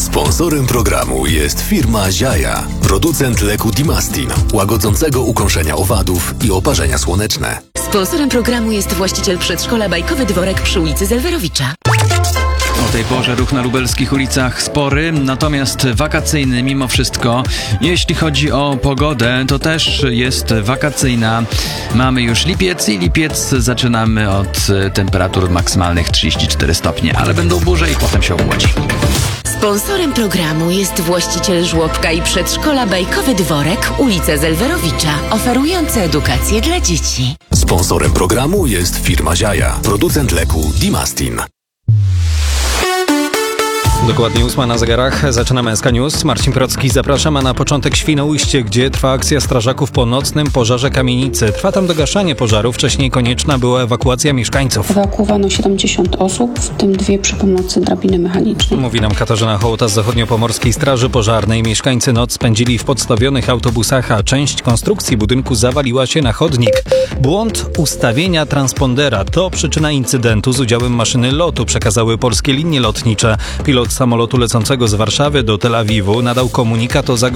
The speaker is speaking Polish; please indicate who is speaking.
Speaker 1: Sponsorem programu jest firma Ziaja, producent leku Dimastin, łagodzącego ukąszenia owadów i oparzenia słoneczne.
Speaker 2: Sponsorem programu jest właściciel przedszkola Bajkowy Dworek przy ulicy Zelwerowicza.
Speaker 3: O tej porze ruch na lubelskich ulicach spory, natomiast wakacyjny mimo wszystko. Jeśli chodzi o pogodę, to też jest wakacyjna. Mamy już lipiec i lipiec zaczynamy od temperatur maksymalnych 34 stopnie, ale będą burze i potem się ochłodzi.
Speaker 2: Sponsorem programu jest właściciel żłobka i przedszkola Bajkowy Dworek, ulica Zelwerowicza, oferujący edukację dla dzieci.
Speaker 1: Sponsorem programu jest firma Ziaja, producent leku Dimastin.
Speaker 4: Dokładnie 8 na zegarach. Zaczynamy SK News. Marcin Procki, zapraszam, a na początek Świnoujście, gdzie trwa akcja strażaków po nocnym pożarze kamienicy. Trwa tam dogaszanie pożaru. Wcześniej konieczna była ewakuacja mieszkańców.
Speaker 5: Ewakuowano 70 osób, w tym 2 przy pomocy drabiny mechanicznej.
Speaker 4: Mówi nam Katarzyna Hołota z Zachodniopomorskiej Straży Pożarnej. Mieszkańcy noc spędzili w podstawionych autobusach, a część konstrukcji budynku zawaliła się na chodnik. Błąd ustawienia transpondera to przyczyna incydentu z udziałem maszyny lotu, przekazały Polskie Linie Lotnicze. Pilot samolotu lecącego z Warszawy do Tel Awiwu nadał komunikat o zagrożeniu